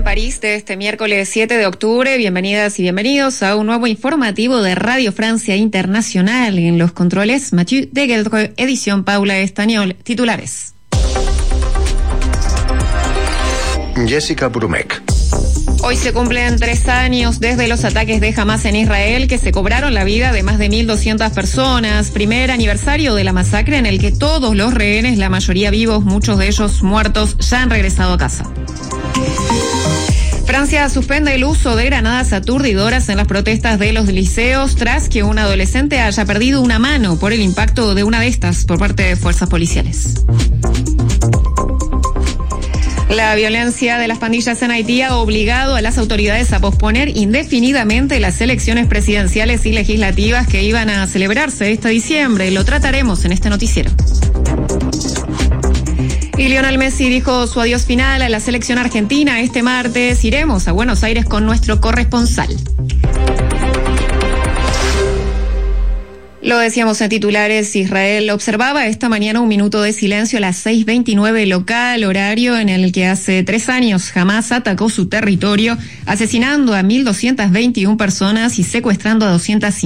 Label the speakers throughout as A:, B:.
A: París de este miércoles 7 de octubre. Bienvenidas y bienvenidos a un nuevo informativo de Radio Francia Internacional. En los controles, Mathieu Degueldre, edición Paula Estañol. Titulares.
B: Jessica Brumek.
A: Hoy se cumplen 3 años desde los ataques de Hamás en Israel, que se cobraron la vida de más de 1.200 personas. Primer aniversario de la masacre en el que todos los rehenes, la mayoría vivos, muchos de ellos muertos, ya han regresado a casa. Francia suspende el uso de granadas aturdidoras en las protestas de los liceos tras que un adolescente haya perdido una mano por el impacto de una de estas por parte de fuerzas policiales. La violencia de las pandillas en Haití ha obligado a las autoridades a posponer indefinidamente las elecciones presidenciales y legislativas que iban a celebrarse este diciembre. Lo trataremos en este noticiero. Y Lionel Messi dijo su adiós final a la selección argentina este martes. Iremos a Buenos Aires con nuestro corresponsal. Lo decíamos en titulares, Israel observaba esta mañana un minuto de silencio a las 6:29 local, horario en el que hace 3 años Hamás atacó su territorio, asesinando a 1.221 personas y secuestrando a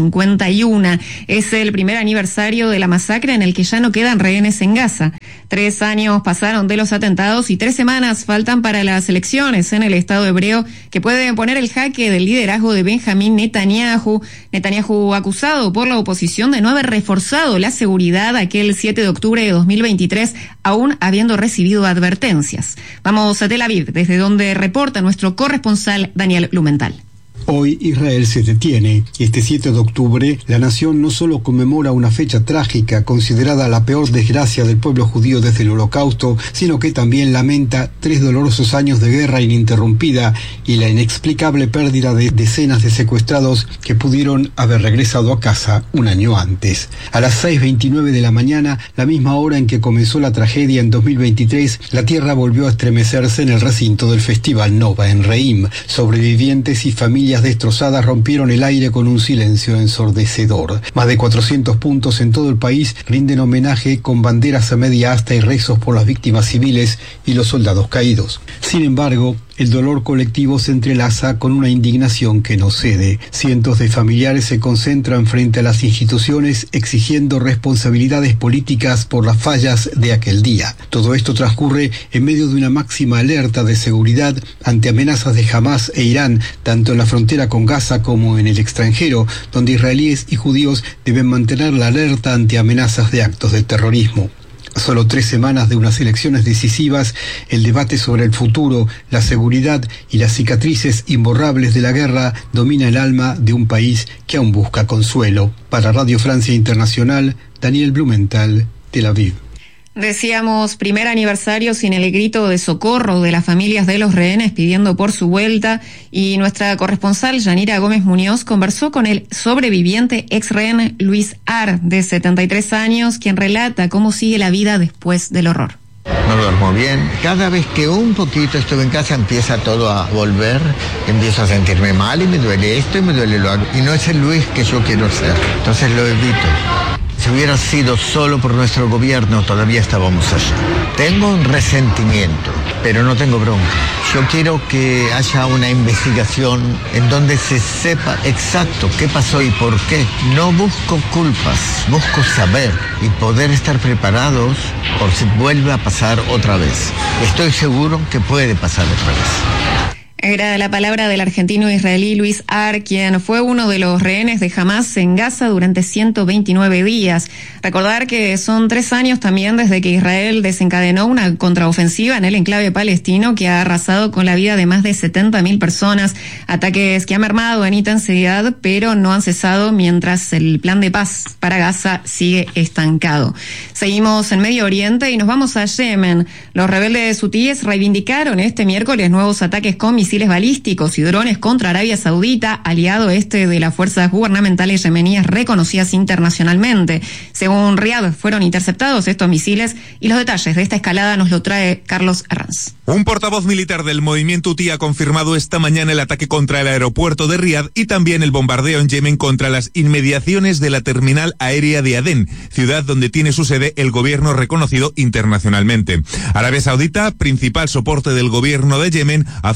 A: 251. Es el primer aniversario de la masacre en el que ya no quedan rehenes en Gaza. 3 años pasaron de los atentados y 3 semanas faltan para las elecciones en el Estado hebreo que pueden poner el jaque del liderazgo de Benjamín Netanyahu. Netanyahu acusado por la oposición de no haber reforzado la seguridad aquel 7 de octubre de 2023, aún habiendo recibido advertencias. Vamos a Tel Aviv, desde donde reporta nuestro corresponsal Daniel Blumenthal.
C: Hoy Israel se detiene y este 7 de octubre la nación no solo conmemora una fecha trágica considerada la peor desgracia del pueblo judío desde el Holocausto, sino que también lamenta 3 dolorosos años de guerra ininterrumpida y la inexplicable pérdida de decenas de secuestrados que pudieron haber regresado a casa un año antes. A las 6:29 de la mañana, la misma hora en que comenzó la tragedia en 2023, la tierra volvió a estremecerse en el recinto del Festival Nova en Reim. Sobrevivientes y familias destrozadas rompieron el aire con un silencio ensordecedor. Más de 400 puntos en todo el país rinden homenaje con banderas a media asta y rezos por las víctimas civiles y los soldados caídos. Sin embargo, el dolor colectivo se entrelaza con una indignación que no cede. Cientos de familiares se concentran frente a las instituciones exigiendo responsabilidades políticas por las fallas de aquel día. Todo esto transcurre en medio de una máxima alerta de seguridad ante amenazas de Hamás e Irán, tanto en la frontera con Gaza como en el extranjero, donde israelíes y judíos deben mantener la alerta ante amenazas de actos de terrorismo. A solo 3 semanas de unas elecciones decisivas, el debate sobre el futuro, la seguridad y las cicatrices imborrables de la guerra domina el alma de un país que aún busca consuelo. Para Radio Francia Internacional, Daniel Blumenthal, Tel Aviv.
A: Decíamos, primer aniversario sin el grito de socorro de las familias de los rehenes pidiendo por su vuelta, y nuestra corresponsal Yanira Gómez Muñoz conversó con el sobreviviente ex rehén Luis Ar, de 73 años, quien relata cómo sigue la vida después del horror.
D: No duermo bien. Cada vez que un poquito estuve en casa empieza todo a volver, empiezo a sentirme mal y me duele esto y me duele lo otro. Y no es el Luis que yo quiero ser, entonces lo evito. Si hubiera sido solo por nuestro gobierno, todavía estábamos allá. Tengo un resentimiento, pero no tengo bronca. Yo quiero que haya una investigación en donde se sepa exacto qué pasó y por qué. No busco culpas, busco saber y poder estar preparados por si vuelve a pasar otra vez. Estoy seguro que puede pasar otra vez.
A: Era la palabra del argentino israelí Luis Ar, quien fue uno de los rehenes de Hamás en Gaza durante 129 días. Recordar que son 3 años también desde que Israel desencadenó una contraofensiva en el enclave palestino que ha arrasado con la vida de más de 70.000 personas. Ataques que han mermado en intensidad, pero no han cesado mientras el plan de paz para Gaza sigue estancado. Seguimos en Medio Oriente y nos vamos a Yemen. Los rebeldes hutíes reivindicaron este miércoles nuevos ataques con misiles balísticos y drones contra Arabia Saudita, aliado de las fuerzas gubernamentales yemeníes reconocidas internacionalmente. Según Riad, fueron interceptados estos misiles, y los detalles de esta escalada nos lo trae Carlos Herranz.
E: Un portavoz militar del movimiento hutí ha confirmado esta mañana el ataque contra el aeropuerto de Riad y también el bombardeo en Yemen contra las inmediaciones de la terminal aérea de Adén, ciudad donde tiene su sede el gobierno reconocido internacionalmente. Arabia Saudita, principal soporte del gobierno de Yemen, afirmó que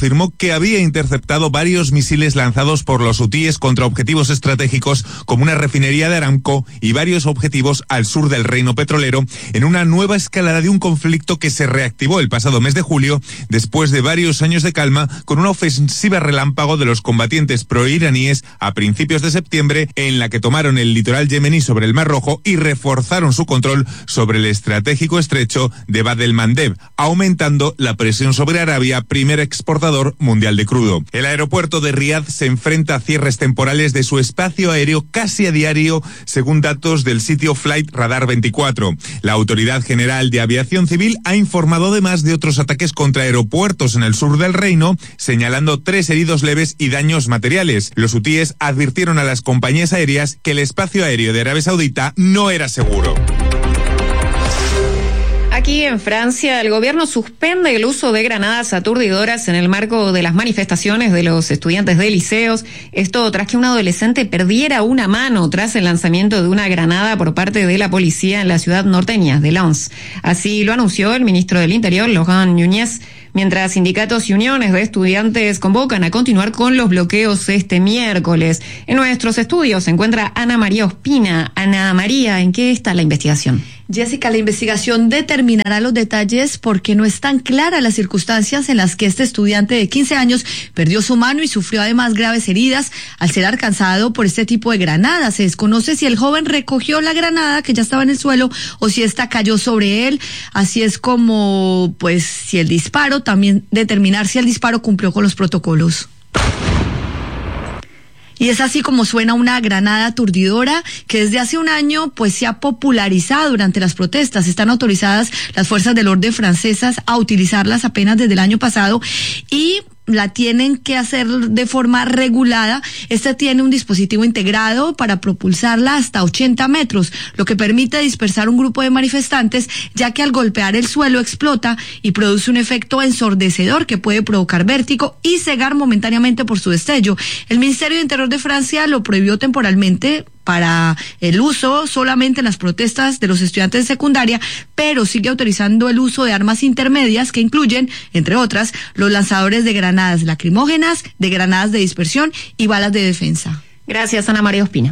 E: que había interceptado varios misiles lanzados por los hutíes contra objetivos estratégicos como una refinería de Aramco y varios objetivos al sur del reino petrolero, en una nueva escalada de un conflicto que se reactivó el pasado mes de julio después de varios años de calma, con una ofensiva relámpago de los combatientes proiraníes a principios de septiembre, en la que tomaron el litoral yemení sobre el Mar Rojo y reforzaron su control sobre el estratégico estrecho de Bab el-Mandeb, aumentando la presión sobre Arabia, primer exportador mundial de crudo. El aeropuerto de Riad se enfrenta a cierres temporales de su espacio aéreo casi a diario, según datos del sitio Flight Radar 24. La Autoridad General de Aviación Civil ha informado además de otros ataques contra aeropuertos en el sur del reino, señalando 3 heridos leves y daños materiales. Los hutíes advirtieron a las compañías aéreas que el espacio aéreo de Arabia Saudita no era seguro.
A: Aquí en Francia, el gobierno suspende el uso de granadas aturdidoras en el marco de las manifestaciones de los estudiantes de liceos. Esto tras que un adolescente perdiera una mano tras el lanzamiento de una granada por parte de la policía en la ciudad norteña de Lens. Así lo anunció el ministro del Interior, Laurent Nunez, mientras sindicatos y uniones de estudiantes convocan a continuar con los bloqueos este miércoles. En nuestros estudios se encuentra Ana María Ospina. Ana María, ¿en qué está la investigación?
F: Jessica, la investigación determinará los detalles porque no están claras las circunstancias en las que este estudiante de 15 años perdió su mano y sufrió además graves heridas al ser alcanzado por este tipo de granadas. Se desconoce si el joven recogió la granada que ya estaba en el suelo o si esta cayó sobre él. Así es como, pues, si el disparo, también determinar si el disparo cumplió con los protocolos. Y es así como suena una granada aturdidora que desde hace un año pues se ha popularizado durante las protestas. Están autorizadas las fuerzas del orden francesas a utilizarlas apenas desde el año pasado y la tienen que hacer de forma regulada. Esta tiene un dispositivo integrado para propulsarla hasta 80 metros, lo que permite dispersar un grupo de manifestantes, ya que al golpear el suelo explota y produce un efecto ensordecedor que puede provocar vértigo y cegar momentáneamente por su destello. El Ministerio de Interior de Francia lo prohibió temporalmente para el uso solamente en las protestas de los estudiantes de secundaria, pero sigue autorizando el uso de armas intermedias que incluyen, entre otras, los lanzadores de granadas lacrimógenas, de granadas de dispersión y balas de defensa.
A: Gracias, Ana María Ospina.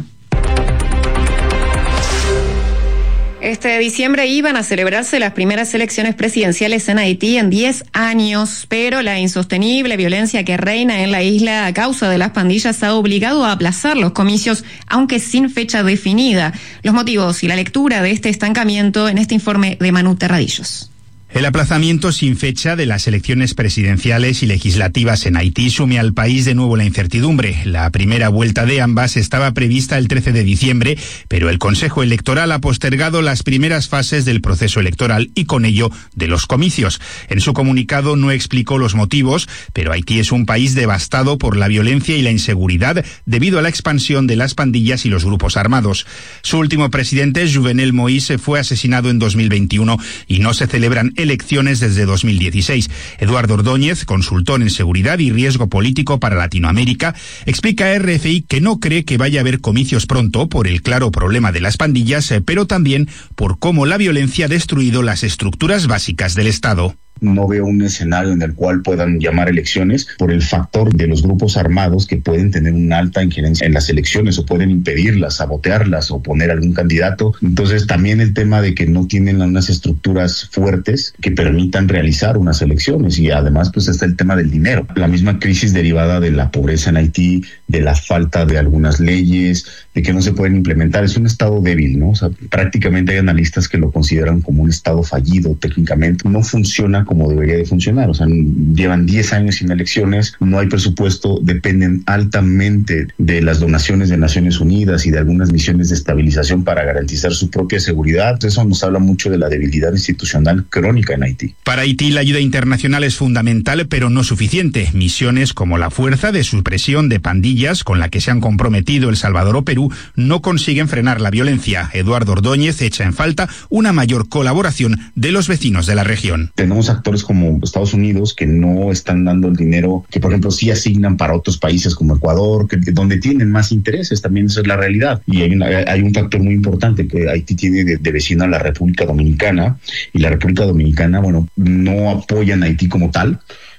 A: Este diciembre iban a celebrarse las primeras elecciones presidenciales en Haití en 10 años, pero la insostenible violencia que reina en la isla a causa de las pandillas ha obligado a aplazar los comicios, aunque sin fecha definida. Los motivos y la lectura de este estancamiento en este informe de Manu Terradillos.
G: El aplazamiento sin fecha de las elecciones presidenciales y legislativas en Haití sume al país de nuevo la incertidumbre. La primera vuelta de ambas estaba prevista el 13 de diciembre, pero el Consejo Electoral ha postergado las primeras fases del proceso electoral y con ello de los comicios. En su comunicado no explicó los motivos, pero Haití es un país devastado por la violencia y la inseguridad debido a la expansión de las pandillas y los grupos armados. Su último presidente, Jovenel Moïse, fue asesinado en 2021 y no se celebran elecciones desde 2016. Eduardo Ordóñez, consultor en seguridad y riesgo político para Latinoamérica, explica a RFI que no cree que vaya a haber comicios pronto por el claro problema de las pandillas, pero también por cómo la violencia ha destruido las estructuras básicas del Estado.
H: No veo un escenario en el cual puedan llamar elecciones por el factor de los grupos armados que pueden tener una alta injerencia en las elecciones o pueden impedirlas, sabotearlas o poner algún candidato. Entonces también el tema de que no tienen unas estructuras fuertes que permitan realizar unas elecciones y además pues está el tema del dinero. La misma crisis derivada de la pobreza en Haití, de la falta de algunas leyes, de que no se pueden implementar. Es un estado débil, ¿no? O sea, prácticamente hay analistas que lo consideran como un estado fallido técnicamente. No funciona como debería de funcionar. O sea, llevan 10 años sin elecciones, no hay presupuesto, dependen altamente de las donaciones de Naciones Unidas y de algunas misiones de estabilización para garantizar su propia seguridad. Eso nos habla mucho de la debilidad institucional crónica en Haití.
G: Para Haití la ayuda internacional es fundamental, pero no suficiente. Misiones como la Fuerza de Supresión de Pandillas, con la que se han comprometido El Salvador o Perú, no consiguen frenar la violencia. Eduardo Ordóñez echa en falta una mayor colaboración de los vecinos de la región.
H: Tenemos actores como Estados Unidos que no están dando el dinero que, por ejemplo, sí asignan para otros países como Ecuador, donde tienen más intereses. También esa es la realidad. Y hay un factor muy importante que Haití tiene de vecino a la República Dominicana, y la República Dominicana, bueno, no apoyan a Haití como tal.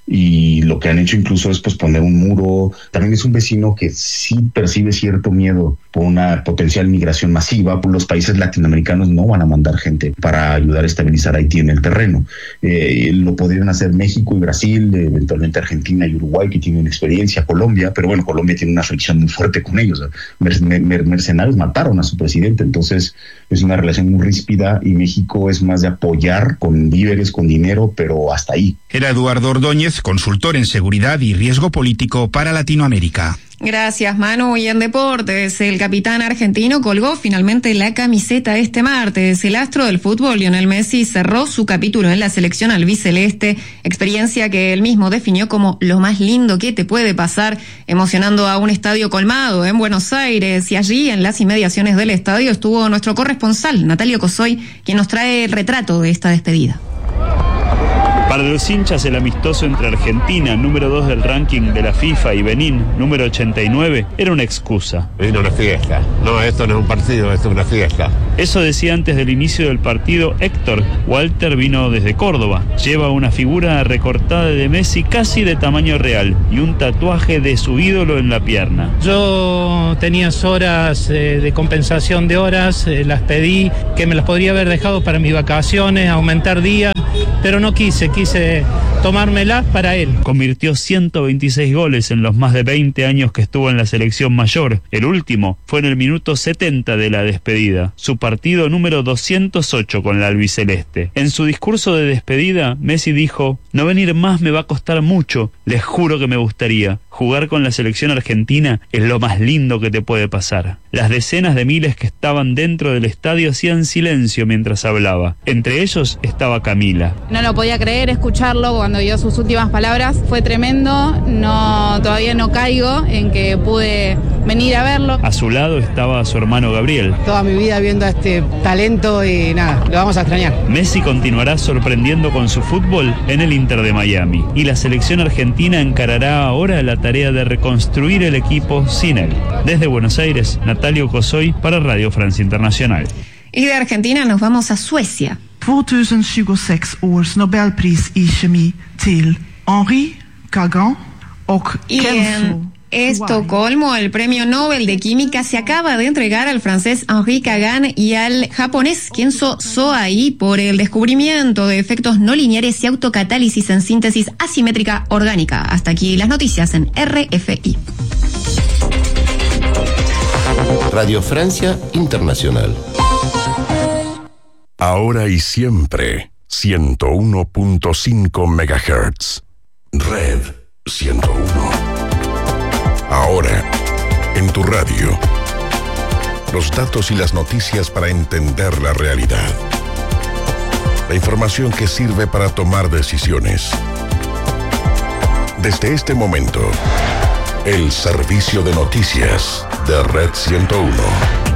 H: y lo que han hecho incluso es pues poner un muro. También es un vecino que sí percibe cierto miedo por una potencial migración masiva. Los países latinoamericanos no van a mandar gente para ayudar a estabilizar Haití en el terreno. Lo podrían hacer México y Brasil, eventualmente Argentina y Uruguay, que tienen experiencia, Colombia, pero bueno, Colombia tiene una fricción muy fuerte con ellos. Mercenarios mataron a su presidente, entonces es una relación muy ríspida, y México es más de apoyar con víveres, con dinero, pero hasta ahí.
G: Era Eduardo Ordóñez, consultor en seguridad y riesgo político para Latinoamérica.
A: Gracias, Manu. Y en deportes, el capitán argentino colgó finalmente la camiseta este martes. El astro del fútbol, Lionel Messi, cerró su capítulo en la selección albiceleste, experiencia que él mismo definió como lo más lindo que te puede pasar, emocionando a un estadio colmado en Buenos Aires. Y allí, en las inmediaciones del estadio, estuvo nuestro corresponsal, Natalio Cosoy, quien nos trae el retrato de esta despedida.
I: Para los hinchas, el amistoso entre Argentina, número 2 del ranking de la FIFA, y Benín, número 89, era una excusa.
J: Vino una fiesta. No, esto no es un partido, esto es una fiesta.
I: Eso decía antes del inicio del partido Héctor. Walter vino desde Córdoba. Lleva una figura recortada de Messi casi de tamaño real y un tatuaje de su ídolo en la pierna.
K: Yo tenía horas de compensación de horas, las pedí, que me las podría haber dejado para mis vacaciones, aumentar días, pero no quise tomármelas para él.
I: Convirtió 126 goles en los más de 20 años que estuvo en la selección mayor. El último fue en el minuto 70 de la despedida, su partido número 208 con la albiceleste. En su discurso de despedida, Messi dijo: no venir más me va a costar mucho, les juro que me gustaría. Jugar con la selección argentina es lo más lindo que te puede pasar. Las decenas de miles que estaban dentro del estadio hacían silencio mientras hablaba. Entre ellos estaba Camila.
L: No lo podía creer escucharlo cuando dio sus últimas palabras. Fue tremendo. Todavía no caigo en que pude venir a verlo.
I: A su lado estaba su hermano Gabriel.
M: Toda mi vida viendo a este talento y nada, lo vamos a extrañar.
I: Messi continuará sorprendiendo con su fútbol en el Inter de Miami. Y la selección argentina encarará ahora la tarea de reconstruir el equipo sin él. Desde Buenos Aires, Natalio Cosoy para Radio Francia Internacional.
A: Y de Argentina nos vamos a Suecia.
N: 2026 års Nobelpris i kemi till Henri Kagan och Kenzo.
A: Estocolmo, el premio Nobel de Química se acaba de entregar al francés Henri Kagan y al japonés Kenzo Soai por el descubrimiento de efectos no lineares y autocatálisis en síntesis asimétrica orgánica. Hasta aquí las noticias en RFI.
B: Radio Francia Internacional.
O: Ahora y siempre, 101.5 MHz. Red 101. Ahora, en tu radio. Los datos y las noticias para entender la realidad. La información que sirve para tomar decisiones. Desde este momento, el servicio de noticias de Red 101.